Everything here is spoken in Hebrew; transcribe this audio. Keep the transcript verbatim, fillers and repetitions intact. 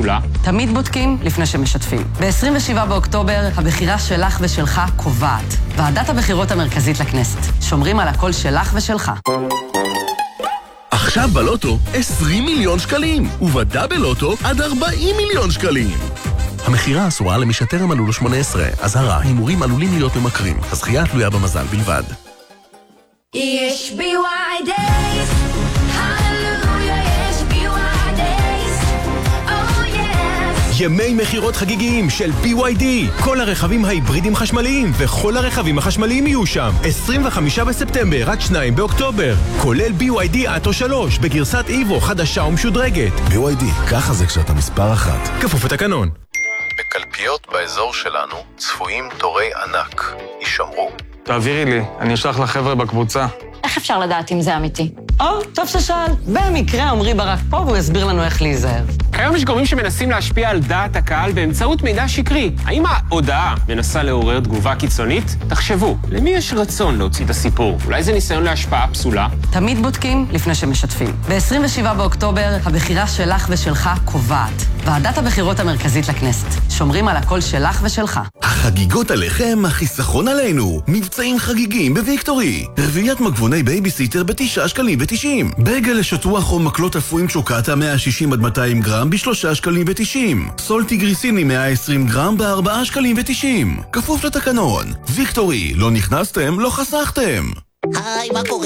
פסולה? תמיד בודקים לפני שמשתפים. ב-עשרים ושבעה באוקטובר הבחירה שלך ושלך קובעת. ועדת הבחירות המרכזית לכנסת. שומרים על הקול שלך ושלך. עכשיו בלוטו עשרים מיליון שקלים, ובדאבל לוטו עד ארבעים מיליון שקלים. המחירה אסורה למי שטרם מלאו לו שמונה עשרה. אזהרה, הימורים עלולים להיות ממכרים. הזכייה תלויה במזל בלבד. יש בי וואי דייז, הללויה, יש בי וואי דייז, oh yes. ימי מחירות חגיגיים של בי וואי די. כל הרכבים ההיברידים חשמליים וכל הרכבים החשמליים יהיו שם. עשרים וחמישה בספטמבר עד שניים באוקטובר. כולל בי וואי די אטו שלוש בגרסת איבו חדשה ומשודרגת. בי וואי די, ככה זה כשאתה מספר אחת. כפוף לתקנון. בקלפיות באזור שלנו צפויים תורי ענק. יישמרו. תעבירי לי, אני אשלח לחבר'ה בקבוצה. איך אפשר לדעת אם זה אמיתי? או, טוב ששאל. במקרה עמרי ברק פה והוא יסביר לנו איך להיזהר. כיום יש גורמים שמנסים להשפיע על דעת הקהל באמצעות מידע שקרי. האם ההודעה מנסה לעורר תגובה קיצונית? תחשבו, למי יש רצון להוציא את הסיפור? אולי זה ניסיון להשפעה פסולה? תמיד בודקים לפני שמשתפים. ב-עשרים ושבעה באוקטובר הבחירה שלך ושלך קובעת. ועדת הבחירות המרכזית לכנסת. שומרים על הקול שלך ושלך. החגיגות עליכם, החיסכון עלינו. מבצעים חגיגים בוויקטורי. רביעיית מגבוני בייביסיטר בתשעה שקלים ותשעים. בגל לשטוח או מקלות אפויים שוקטה מאה שישים עד מאתיים גרם בשלושה שקלים ותשעים. סולטי גריסיני מאה ועשרים גרם בארבעה שקלים ותשעים. כפוף לתקנון. ויקטורי, לא נכנסתם, לא חסכתם. היי, מה קורה?